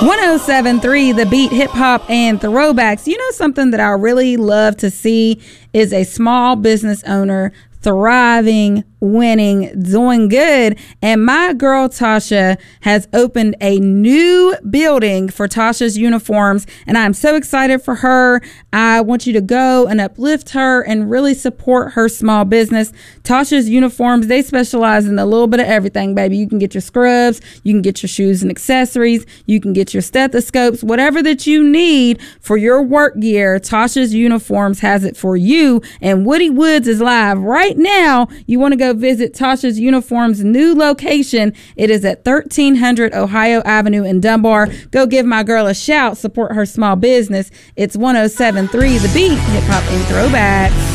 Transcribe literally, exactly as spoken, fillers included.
one oh seven point three The Beat, hip hop and throwbacks. You know, something that I really love to see is a small business owner thriving, winning, doing good. And my girl Tasha has opened a new building for Tasha's Uniforms, and I'm so excited for her. I want you to go and uplift her and really support her small business. Tasha's Uniforms, they specialize in a little bit of everything, baby. You can get your scrubs, you can get your shoes and accessories, you can get your stethoscopes, whatever that you need for your work gear. Tasha's Uniforms has it for you. And Woody Woods is live right now. You want to go visit Tasha's Uniforms' new location. It is at thirteen hundred Ohio Avenue in Dunbar. Go give my girl a shout. Support her small business. It's one oh seven point three The Beat, hip hop and throwbacks.